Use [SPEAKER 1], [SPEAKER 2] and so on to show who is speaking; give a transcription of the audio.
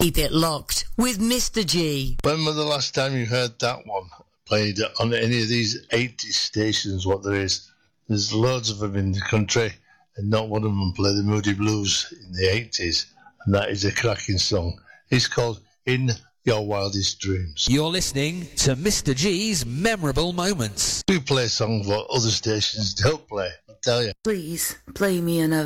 [SPEAKER 1] Keep it locked with Mr. G.
[SPEAKER 2] When was the last time you heard that one played on any of these 80s stations? What there is, there's loads of them in the country, and not one of them play the Moody Blues in the 80s, and that is a cracking song. It's called In Your Wildest Dreams.
[SPEAKER 3] You're listening to Mr. G's Memorable Moments.
[SPEAKER 2] We play songs what other stations don't play, I tell you.
[SPEAKER 1] Please play me another